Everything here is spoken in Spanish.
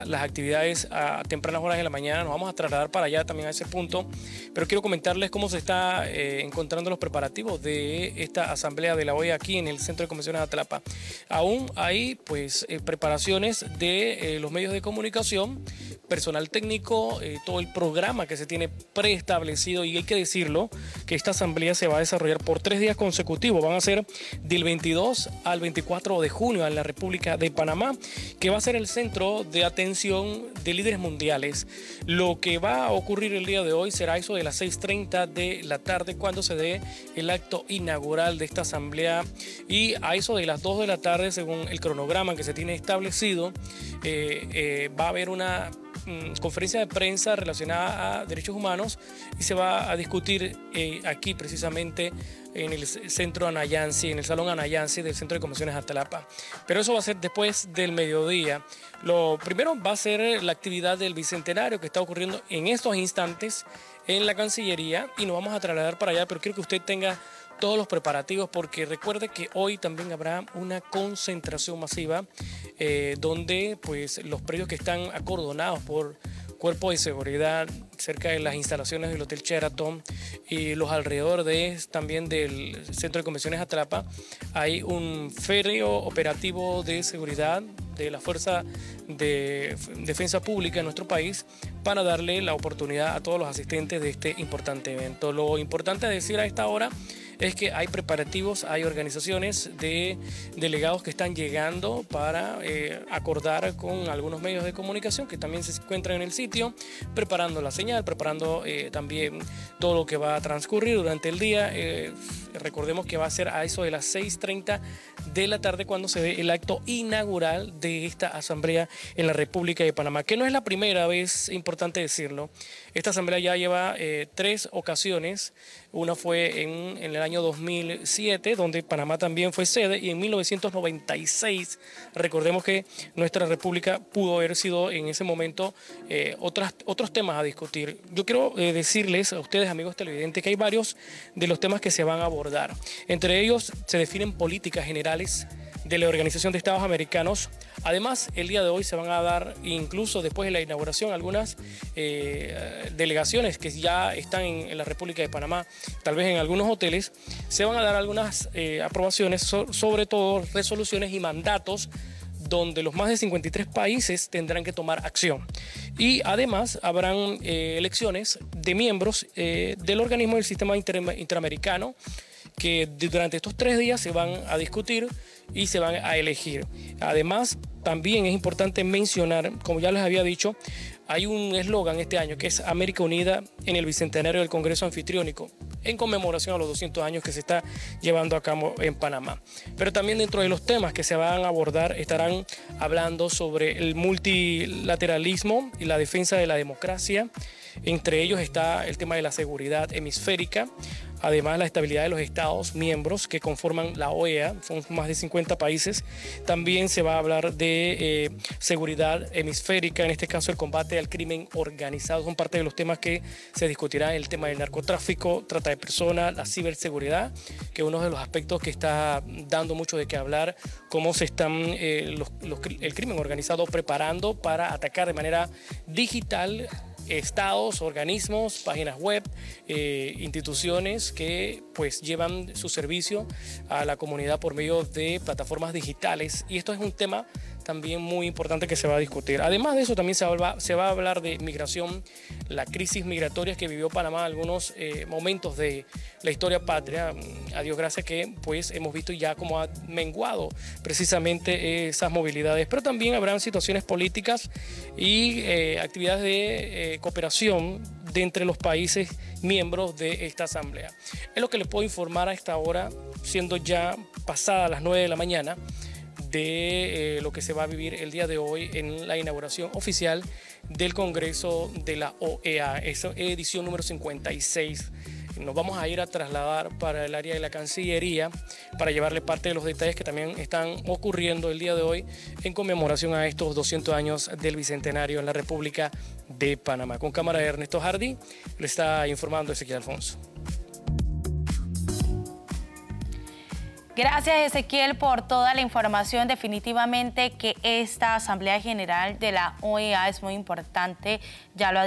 las actividades a tempranas horas de la mañana. Nos vamos a trasladar para allá también a ese punto, pero quiero comentarles cómo se está encontrando los preparativos de esta asamblea de la OEA aquí en el Centro de Convenciones de Atlapa. Aún hay pues preparaciones de los medios de comunicación, personal técnico, todo el programa que se tiene preestablecido, y hay que decirlo que esta asamblea se va a desarrollar por 3 días consecutivos. Van a ser del 22 al 24 de junio en la República de Panamá, que va a ser el centro de atención de líderes mundiales. Lo que va a ocurrir el día de hoy será eso de las 6:30 de la tarde, cuando se dé el acto inaugural de esta asamblea, y a eso de las 2 de la tarde, según el cronograma que se tiene establecido, va a haber una conferencia de prensa relacionada a derechos humanos, y se va a discutir aquí precisamente en el centro Anayansi, en el Salón Anayansi del Centro de Convenciones Atlapa. Pero eso va a ser después del mediodía. Lo primero va a ser la actividad del Bicentenario, que está ocurriendo en estos instantes en la Cancillería, y nos vamos a trasladar para allá, pero quiero que usted tenga todos los preparativos, porque recuerde que hoy también habrá una concentración masiva donde pues los predios que están acordonados por cuerpos de seguridad cerca de las instalaciones del Hotel Sheraton y los alrededores también del Centro de Convenciones Atlapa, hay un férreo operativo de seguridad de la Fuerza de Defensa Pública en nuestro país, para darle la oportunidad a todos los asistentes de este importante evento. Lo importante a decir a esta hora es que hay preparativos, hay organizaciones de delegados que están llegando para acordar con algunos medios de comunicación que también se encuentran en el sitio, preparando la señal, preparando también todo lo que va a transcurrir durante el día. Recordemos que va a ser a eso de las 6:30 de la tarde cuando se dé el acto inaugural de esta asamblea en la República de Panamá, que no es la primera vez, importante decirlo. Esta asamblea ya lleva 3 ocasiones. Una fue en el año 2007, donde Panamá también fue sede, y en 1996, recordemos que nuestra república pudo haber sido en ese momento otros temas a discutir. Yo quiero decirles a ustedes, amigos televidentes, que hay varios de los temas que se van a abordar. Entre ellos se definen políticas generales de la Organización de Estados Americanos. Además, el día de hoy se van a dar, incluso después de la inauguración, algunas delegaciones que ya están en la República de Panamá, tal vez en algunos hoteles, se van a dar algunas aprobaciones, sobre todo resoluciones y mandatos, donde los más de 53 países tendrán que tomar acción. Y además habrán elecciones de miembros del organismo del sistema interamericano, que durante estos 3 días se van a discutir y se van a elegir. Además, también es importante mencionar, como ya les había dicho, hay un eslogan este año que es América Unida en el Bicentenario del Congreso Anfitriónico, en conmemoración a los 200 años que se está llevando a cabo en Panamá. Pero también dentro de los temas que se van a abordar estarán hablando sobre el multilateralismo y la defensa de la democracia. Entre ellos está el tema de la seguridad hemisférica. Además, la estabilidad de los Estados miembros que conforman la OEA, son más de 50 países. También se va a hablar de seguridad hemisférica, en este caso el combate al crimen organizado. Son parte de los temas que se discutirán: el tema del narcotráfico, trata de personas, la ciberseguridad, que es uno de los aspectos que está dando mucho de qué hablar, cómo se están el crimen organizado preparando para atacar de manera digital estados, organismos, páginas web, instituciones que pues llevan su servicio a la comunidad por medio de plataformas digitales, y esto es un tema también muy importante que se va a discutir. Además de eso, también se va a hablar de migración, la crisis migratoria que vivió Panamá, algunos momentos de la historia patria. A Dios gracias que pues hemos visto ya cómo ha menguado precisamente esas movilidades, pero también habrán situaciones políticas y actividades de cooperación de entre los países miembros de esta asamblea. Es lo que les puedo informar a esta hora, siendo ya pasadas las 9 de la mañana, de lo que se va a vivir el día de hoy en la inauguración oficial del Congreso de la OEA, esa edición número 56. Nos vamos a ir a trasladar para el área de la Cancillería para llevarle parte de los detalles que también están ocurriendo el día de hoy en conmemoración a estos 200 años del Bicentenario en la República de Panamá. Con cámara de Ernesto Hardy, le está informando Ezequiel Alfonso. Gracias, Ezequiel, por toda la información. Definitivamente que esta Asamblea General de la OEA es muy importante, ya lo ha